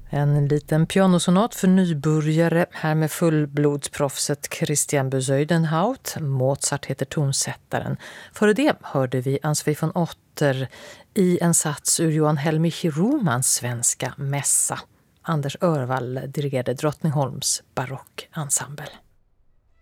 En liten pianosonat för nybörjare här med fullblodsproffset Christian Bezuidenhout. Mozart heter tonsättaren. Före det hörde vi Ann-Sofie von Otter i en sats ur Johan Helmich Romans svenska mässa. Anders Örvall dirigerade Drottningholms barockensemble.